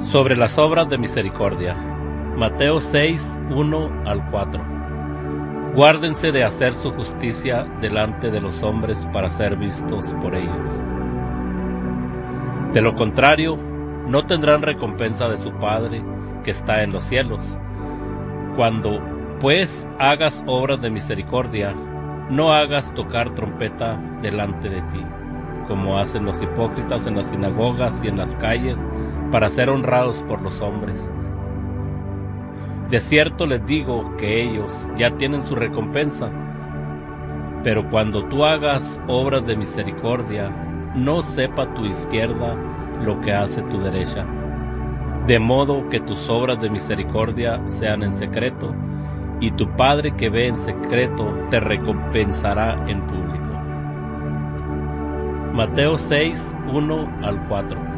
Sobre las obras de misericordia. Mateo 6, 1 al 4. Guárdense de hacer su justicia delante de los hombres para ser vistos por ellos. De lo contrario, no tendrán recompensa de su Padre que está en los cielos. Cuando, pues, hagas obras de misericordia, no hagas tocar trompeta delante de ti, como hacen los hipócritas en las sinagogas y en las calles, para ser honrados por los hombres. De cierto les digo que ellos ya tienen su recompensa. Pero cuando tú hagas obras de misericordia, no sepa tu izquierda lo que hace tu derecha, de modo que tus obras de misericordia sean en secreto, y tu Padre que ve en secreto te recompensará en público. Mateo 6, 1 al 4.